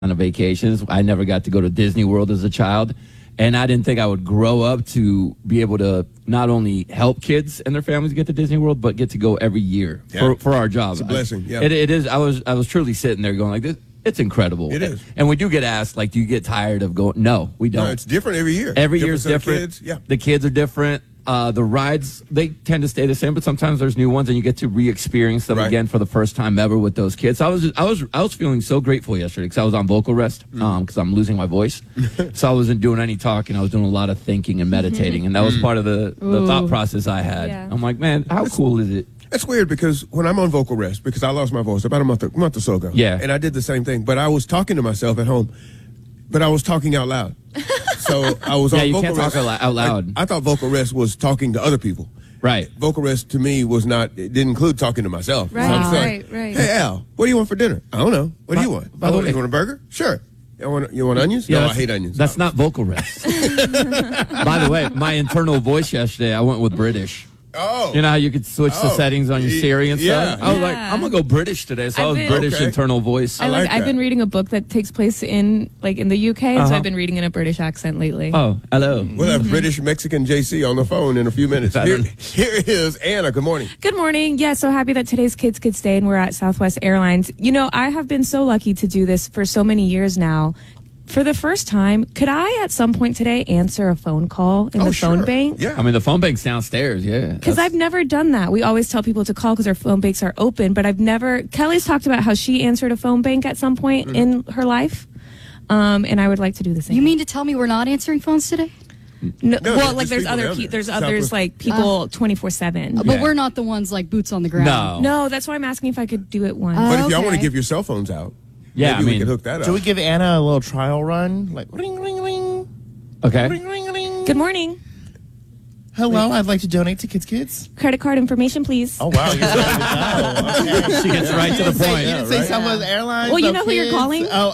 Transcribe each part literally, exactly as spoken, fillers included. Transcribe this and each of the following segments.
on vacations. I never got to go to Disney World as a child. And I didn't think I would grow up to be able to not only help kids and their families get to Disney World, but get to go every year yeah. for, for our job. It's a blessing. Yeah. It, it is. I was I was truly sitting there going like this. It's incredible. It is. And we do get asked, like, do you get tired of going? No, we don't. No, it's different every year. Every different year's different. Kids. Yeah. The kids are different. Uh, the rides, they tend to stay the same, but sometimes there's new ones, and you get to re-experience them right. again for the first time ever with those kids. So I was, I was, I was feeling so grateful yesterday because I was on vocal rest because mm. um, I'm losing my voice. So I wasn't doing any talking. I was doing a lot of thinking and meditating, and that was part of the, the thought process I had. Yeah. I'm like, man, how cool is it? It's weird because when I'm on vocal rest, because I lost my voice about a month, a month or so ago. Yeah. And I did the same thing, but I was talking to myself at home, but I was talking out loud. So I was yeah, on you vocal can't rest. talk out loud. I, I thought vocal rest was talking to other people. Right. Vocal rest to me was not, it didn't include talking to myself. Right, So I'm saying, right, right. Hey, Al, what do you want for dinner? I don't know. What do you want? by the Oh, way- you want a burger? Sure. You want, you want onions? Yeah, no, I that's- hate onions. That's No. not vocal rest. By the way, my internal voice yesterday, I went with British. Oh. You know how you could switch the Oh. settings on your Siri and Yeah. stuff? I was like, Yeah. I'm going to go British today. So I've I was been- British Okay. internal voice. I I like. like I've that. been reading a book that takes place in like in the U K, Uh-huh. so I've been reading in a British accent lately. Oh, hello. We'll have British Mexican J C on the phone in a few minutes. I Here, don't- here is Anna. Good morning. Good morning. Yeah, so happy that today's Kids Kids Day and we're at Southwest Airlines. You know, I have been so lucky to do this for so many years now. For the first time, could I at some point today answer a phone call in Oh, the phone sure. bank? Yeah. I mean, the phone bank's downstairs, yeah. Because That's- I've never done that. We always tell people to call because our phone banks are open, but I've never. Kelly's talked about how she answered a phone bank at some point Mm. in her life, um, and I would like to do the same. You mean to tell me we're not answering phones today? No, No, well, there's like there's people other down pe- there. there's Southwest- others like people twenty four seven. But Yeah. we're not the ones like boots on the ground. No. No, that's why I'm asking if I could do it once. Uh, But if y'all okay. want to give your cell phones out, Yeah, maybe I we mean- can hook that up. Should we give Anna a little trial run? Like, ring, ring, ring, Okay. ring, ring, ring. Good morning. Hello, I'd like to donate to Kids Kids. Credit card information, please. Oh, wow. You're ready to go. Okay. She gets right to the You didn't point. say right? Southwest Airlines. Well, you no know who you're kids. calling? Oh,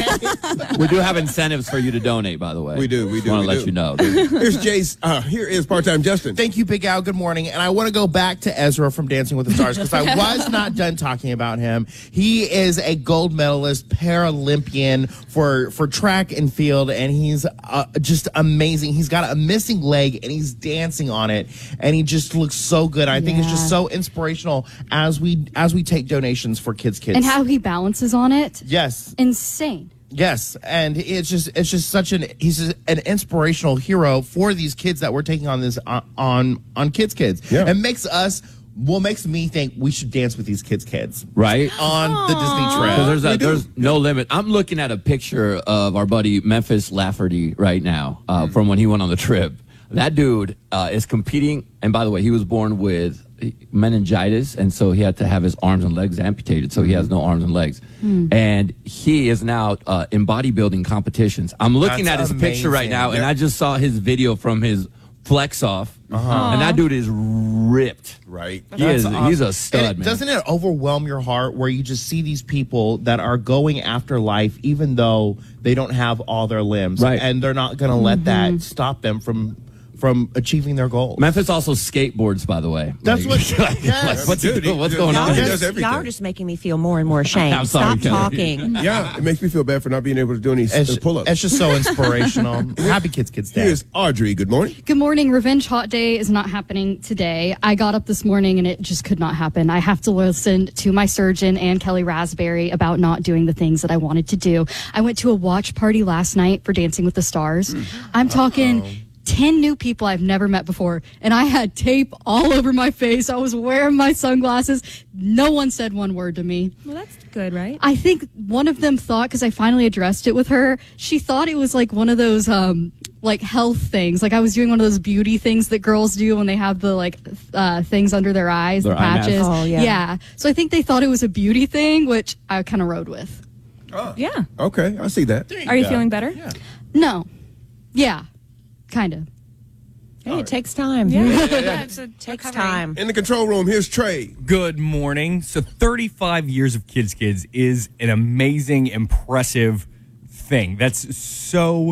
okay. We do have incentives for you to donate, by the way. We do, we do, want to we let do. you know. Here's Jace. Uh, here is part-time Justin. Thank you, Big Al. Good morning. And I want to go back to Ezra from Dancing with the Stars because I was not done talking about him. He is a gold medalist, Paralympian for, for track and field, and he's uh, just amazing. He's got a missing leg, and he's dancing on it, and he just looks so good. I think it's just Yeah. so inspirational as we as we take donations for Kids Kids. And how he balances on it. Yes. Insane. Yes, and it's just it's just such an he's an inspirational hero for these kids that we're taking on this on on, on Kids Kids. Yeah. It makes us well makes me think we should dance with these kids kids Right? on the Disney trip. Because there's, a, there's no limit. I'm looking at a picture of our buddy Memphis Lafferty right now uh, from when he went on the trip. That dude uh, is competing. And by the way, he was born with meningitis, and so he had to have his arms and legs amputated. So he has no arms and legs. And he is now uh, in bodybuilding competitions. I'm looking That's at his picture right amazing. now, and Yeah. I just saw his video from his flex off. And that dude is ripped. Right. He is, That's he's a awesome. stud, And it- man. Doesn't it overwhelm your heart where you just see these people that are going after life even though they don't have all their limbs, Right. and they're not going to let that stop them from from achieving their goals. Memphis also skateboards, by the way. That's Like- what- like, yes. what's, he Dude, doing? he- what's he- going he on? does here? everything. Y'all are just making me feel more and more ashamed. I'm sorry, Stop Kelly. talking. Yeah, it makes me feel bad for not being able to do any It's, uh, pull-ups. it's just so inspirational. Happy Kids Kids Day. Here's Audrey. Good morning. Good morning. Revenge Hot Day is not happening today. I got up this morning and it just could not happen. I have to listen to my surgeon and Kelly Raspberry about not doing the things that I wanted to do. I went to a watch party last night for Dancing with the Stars. I'm talking ten new people I've never met before, and I had tape all over my face. I was wearing my sunglasses. No one said one word to me. Well, that's good, right? I think one of them thought, because I finally addressed it with her, she thought it was like one of those um like health things. Like I was doing one of those beauty things that girls do when they have the like uh things under their eyes, Their the eye masks. patches. Oh, yeah. Yeah. So I think they thought it was a beauty thing, which I kind of rode with. Yeah. Okay, I see that. Are you feeling better? No. Yeah. Kind of. Hey, it takes time. Yeah. yeah, it's a Takes recovery. time. In the control room, here's Trey. Good morning. So thirty-five years of Kids Kids is an amazing, impressive thing. That's so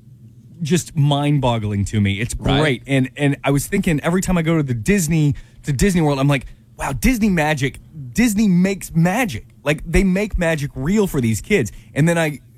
just mind-boggling to me. It's great. Right. And and I was thinking every time I go to the Disney to Disney World, I'm like, wow, Disney magic. Disney makes magic. Like they make magic real for these kids. And then I